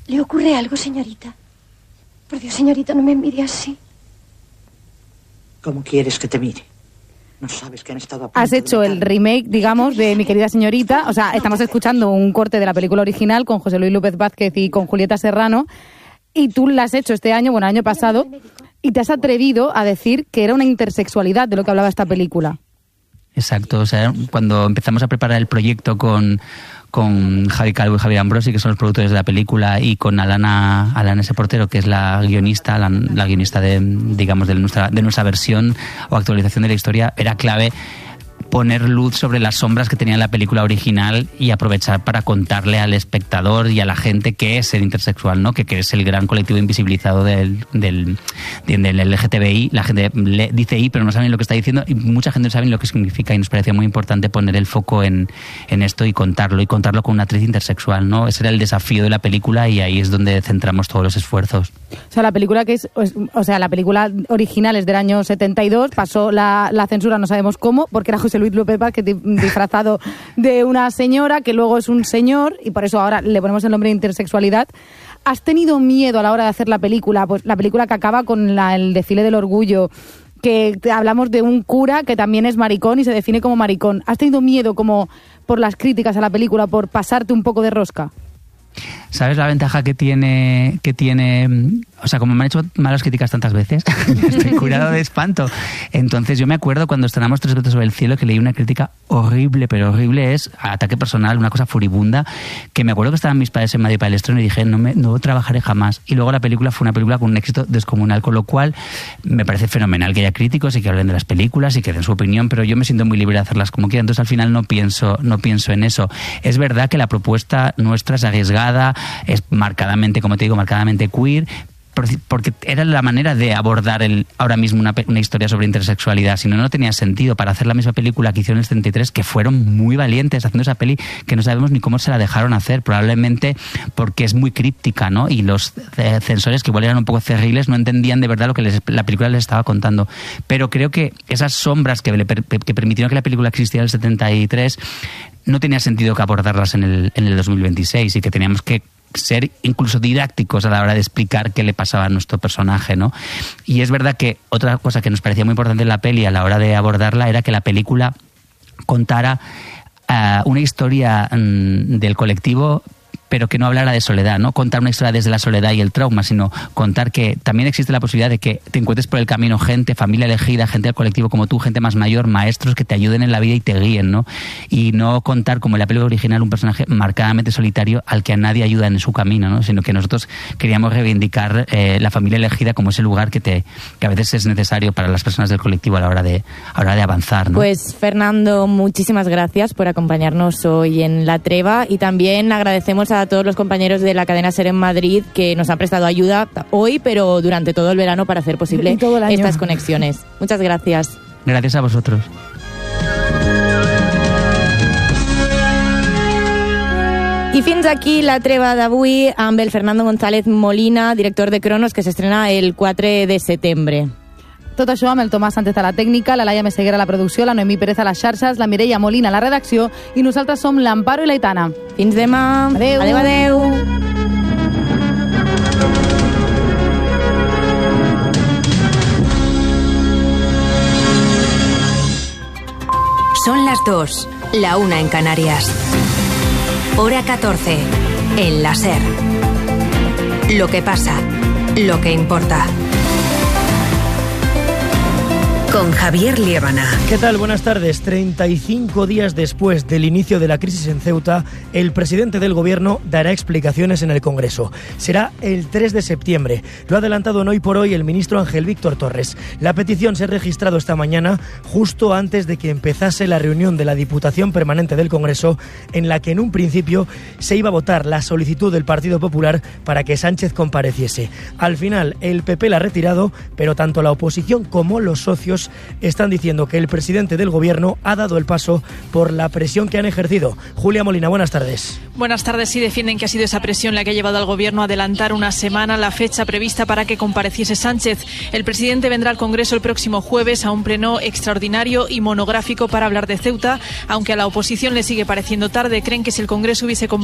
¿Le ocurre algo, señorita? Por Dios, señorita, no me mire así. ¿Cómo quieres que te mire? No sabes que han estado a punto. Has hecho el remake, digamos, de Mi querida señorita. O sea, estamos escuchando un corte de la película original con José Luis López Vázquez y con Julieta Serrano. Y tú la has hecho este año, bueno, el año pasado, y te has atrevido a decir que era una intersexualidad de lo que hablaba esta película. Exacto, o sea, cuando empezamos a preparar el proyecto con Javi Calvo y Javier Ambrosi, que son los productores de la película, y con Alana S. Portero, que es la guionista, la guionista de nuestra versión o actualización de la historia, era clave poner luz sobre las sombras que tenía la película original y aprovechar para contarle al espectador y a la gente qué es ser intersexual, ¿no? Que es el gran colectivo invisibilizado del LGTBI. La gente dice I, pero no saben lo que está diciendo, y mucha gente no sabe lo que significa, y nos parecía muy importante poner el foco en esto y contarlo con una actriz intersexual, ¿no? Ese era el desafío de la película, y ahí es donde centramos todos los esfuerzos. O sea, la película la película original es del año 72, pasó la censura, no sabemos cómo, porque era José Luis López Vázquez disfrazado de una señora, que luego es un señor, y por eso ahora le ponemos el nombre de intersexualidad. ¿Has tenido miedo a la hora de hacer la película? Pues la película que acaba con el desfile del orgullo, que hablamos de un cura que también es maricón y se define como maricón. ¿Has tenido miedo como por las críticas a la película, por pasarte un poco de rosca? ¿Sabes la ventaja que tiene? O sea, como me han hecho malas críticas tantas veces, estoy curado de espanto. Entonces yo me acuerdo cuando estrenamos Tres veces sobre el cielo, que leí una crítica horrible, pero horrible, es ataque personal, una cosa furibunda, que me acuerdo que estaban mis padres en Madrid para el estreno y dije, no trabajaré jamás. Y luego la película fue una película con un éxito descomunal, con lo cual me parece fenomenal que haya críticos y que hablen de las películas y que den su opinión, pero yo me siento muy libre de hacerlas como quiera. Entonces al final no pienso en eso. Es verdad que la propuesta nuestra es arriesgada, es marcadamente, como te digo, marcadamente queer, porque era la manera de abordar ahora mismo una historia sobre intersexualidad. Si no tenía sentido para hacer la misma película que hicieron en el 73, que fueron muy valientes haciendo esa peli, que no sabemos ni cómo se la dejaron hacer, probablemente porque es muy críptica, ¿no? Y los censores, que igual eran un poco cerriles, no entendían de verdad lo que la película les estaba contando. Pero creo que esas sombras que permitieron que la película existiera en el 73 no tenía sentido que abordarlas en el 2026, y que teníamos que ser incluso didácticos a la hora de explicar qué le pasaba a nuestro personaje, ¿no? Y es verdad que otra cosa que nos parecía muy importante en la peli a la hora de abordarla era que la película contara una historia del colectivo, pero que no hablara de soledad, no contar una historia desde la soledad y el trauma, sino contar que también existe la posibilidad de que te encuentres por el camino gente, familia elegida, gente del colectivo como tú, gente más mayor, maestros que te ayuden en la vida y te guíen, ¿no? Y no contar, como en la película original, un personaje marcadamente solitario al que a nadie ayuda en su camino, ¿no? Sino que nosotros queríamos reivindicar la familia elegida como ese lugar que a veces es necesario para las personas del colectivo a la hora de avanzar, ¿no? Pues Fernando, muchísimas gracias por acompañarnos hoy en La Treva, y también agradecemos a todos los compañeros de la cadena SER en Madrid que nos han prestado ayuda hoy, pero durante todo el verano, para hacer posible estas conexiones. Muchas gracias. Gracias a vosotros. I fins aquí La Treva d'avui amb el Fernando González Molina, director de Cronos, que s'estrena el 4 de setembre. Tot això amb el Tomàs Sánchez a la tècnica, la Laia Meseguer a la producció, la Noemí Pérez a les xarxes, la Mireia Molina a la redacció, i nosaltres som l'Amparo i l'Aitana. Fins demà. Adéu. Adéu, adéu. Son las 2, la 1 en Canarias. Hora 14, en la SER. Lo que pasa, lo que importa. Con Javier Liébana. ¿Qué tal? Buenas tardes. 35 días después del inicio de la crisis en Ceuta, el presidente del gobierno dará explicaciones en el Congreso. Será el 3 de septiembre. Lo ha adelantado en Hoy por Hoy el ministro Ángel Víctor Torres. La petición se ha registrado esta mañana, justo antes de que empezase la reunión de la Diputación Permanente del Congreso, en la que en un principio se iba a votar la solicitud del Partido Popular para que Sánchez compareciese. Al final, el PP la ha retirado, pero tanto la oposición como los socios están diciendo que el presidente del gobierno ha dado el paso por la presión que han ejercido. Julia Molina, buenas tardes. Buenas tardes. Sí, defienden que ha sido esa presión la que ha llevado al gobierno a adelantar una semana la fecha prevista para que compareciese Sánchez. El presidente vendrá al Congreso el próximo jueves a un pleno extraordinario y monográfico para hablar de Ceuta, aunque a la oposición le sigue pareciendo tarde. Creen que si el Congreso hubiese